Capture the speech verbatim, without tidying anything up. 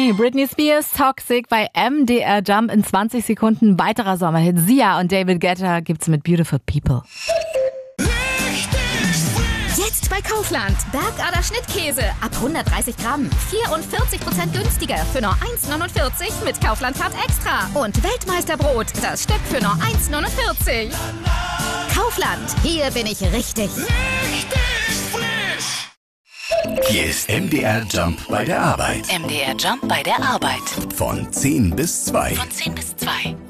Britney. Britney Spears, Toxic bei M D R Jump in zwanzig Sekunden. Weiterer Sommerhit. Sia und David Guetta gibt's mit Beautiful People. Jetzt bei Kaufland. Bergader Schnittkäse ab hundertdreißig Gramm. vierundvierzig Prozent günstiger für nur eins neunundvierzig mit Kaufland-Card Extra. Und Weltmeisterbrot, das Stück für nur eins neunundvierzig. Kaufland, hier bin ich richtig. Richtig frisch. Hier ist M D R Jump bei der Arbeit. M D R Jump bei der Arbeit. Von zehn bis zwei. Von zehn bis zwei.